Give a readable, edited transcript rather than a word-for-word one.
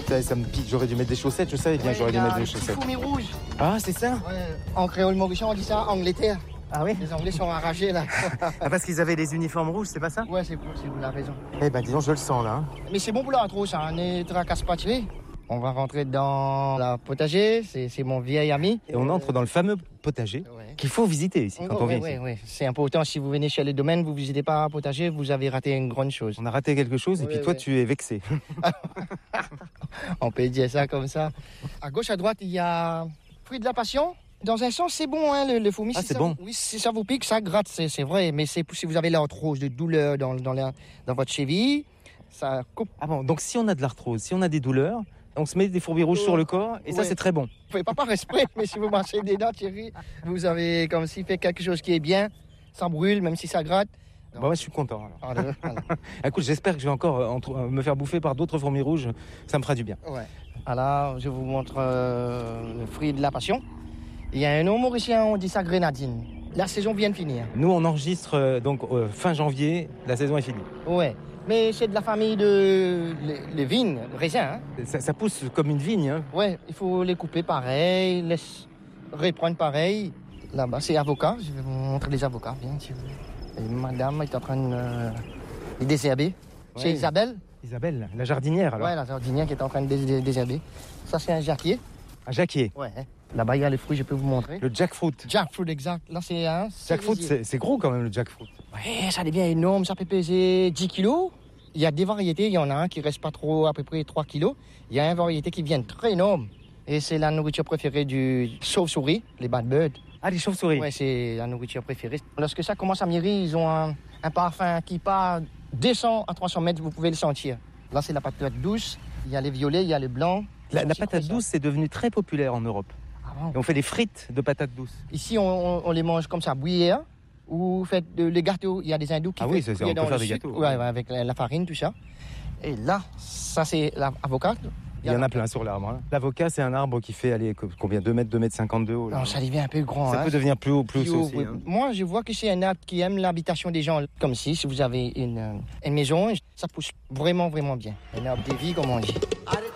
putain, ça me pique. J'aurais dû mettre des chaussettes, je savais bien que j'aurais dû mettre des chaussettes. Fourmis rouges. Ah, c'est ça? Ouais. En créole mauricien, on dit ça Angleterre. Ah oui? Les Anglais sont enragés là. Ah, parce qu'ils avaient les uniformes rouges, c'est pas ça? Ouais, c'est vous la raison. Eh ben, disons, je le sens là. Mais c'est bon pour l'arthrose, ça. On est tracasse pas tué. On va rentrer dans la potager. C'est mon vieil ami. Et on entre dans le fameux potager qu'il faut visiter ici quand on vient ici. Oui, c'est important. Si vous venez chez les domaines, vous visitez pas un potager, vous avez raté une grande chose. On a raté quelque chose et puis toi, tu es vexé. On peut dire ça comme ça. À gauche, à droite, il y a fruit de la passion. Dans un sens, c'est bon, hein, le fourmi. Ah, si c'est ça, bon. Oui, si ça vous pique, ça gratte, c'est vrai. Mais c'est si vous avez l'arthrose, de douleur dans votre cheville, ça coupe. Ah bon, donc si on a de l'arthrose, si on a des douleurs, on se met des fourmis rouges sur le corps et ça, c'est très bon. Vous pouvez pas par esprit, mais si vous marchez des dents, Thierry, vous avez comme s'il fait quelque chose qui est bien, ça brûle, même si ça gratte. Bah moi, je suis content. Alors. Voilà. Écoute, j'espère que je vais encore me faire bouffer par d'autres fourmis rouges. Ça me fera du bien. Ouais. Alors, je vous montre le fruit de la passion. Il y a un nom mauricien, on dit ça grenadine. La saison vient de finir. Nous, on enregistre donc fin janvier, la saison est finie. Ouais, mais c'est de la famille de les vignes, le raisin. Hein. Ça pousse comme une vigne. Hein. Ouais, il faut les couper pareil, les reprendre pareil. Là-bas, c'est avocat. Je vais vous montrer les avocats, bien sûr. Et madame est en train de désherber. Ouais. C'est Isabelle. Isabelle, la jardinière alors. Ouais, la jardinière qui est en train de désherber. Ça, c'est un jacquier. Un jacquier. Ouais. Là-bas, il y a les fruits, je peux vous montrer. Le jackfruit. Jackfruit, exact. Là, c'est un. Jackfruit, c'est gros quand même, le jackfruit. Ouais, ça devient énorme. Ça peut peser 10 kilos. Il y a des variétés. Il y en a un qui reste pas trop, à peu près 3 kilos. Il y a une variété qui vient très énorme. Et c'est la nourriture préférée du chauve-souris, les bad birds. Ah, les chauves-souris. Ouais, c'est la nourriture préférée. Lorsque ça commence à mûrir, ils ont un parfum qui part 200 à 300 mètres. Vous pouvez le sentir. Là, c'est la patate douce. Il y a les violets, il y a les blancs. La patate douce, c'est devenu très populaire en Europe. Et on fait des frites de patates douces. Ici, on les mange comme ça, bouillir, ou faites les gâteaux. Il y a des hindous qui on peut faire des gâteaux. Ouais, avec la farine, tout ça. Et là, ça c'est l'avocat. Il y en a plein sur l'arbre. Hein. L'avocat, c'est un arbre qui fait, combien, 2 mètres, 2 mètres 50 de haut. Là. Non, ça devient un peu grand. Ça peut devenir plus haut, plus haut aussi. Oui. Hein. Moi, je vois que c'est un arbre qui aime l'habitation des gens. Comme si vous avez une maison, ça pousse vraiment, vraiment bien. Un arbre de vie, comme on dit.